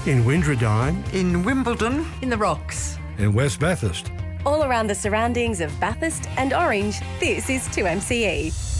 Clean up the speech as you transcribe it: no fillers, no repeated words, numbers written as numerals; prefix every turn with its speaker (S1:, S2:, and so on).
S1: in Windradine,
S2: in Wimbledon,
S3: in the Rocks,
S4: in West Bathurst.
S5: All around the surroundings of Bathurst and Orange, this is 2MCE.